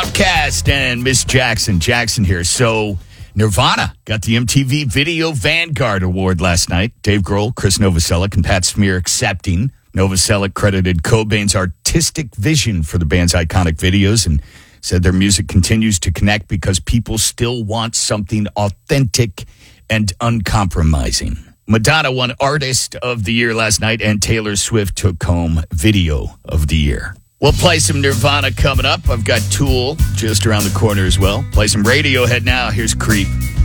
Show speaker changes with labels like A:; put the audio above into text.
A: Outcast and Miss Jackson. Jackson here. So, Nirvana got the MTV Video Vanguard Award last night. Dave Grohl, Chris Novoselic, and Pat Smear accepting. Novoselic credited Cobain's artistic vision for the band's iconic videos and said their music continues to connect because people still want something authentic and uncompromising. Madonna won Artist of the Year last night, and Taylor Swift took home Video of the Year. We'll play some Nirvana coming up. I've got Tool just around the corner as well. Play some Radiohead now. Here's Creep.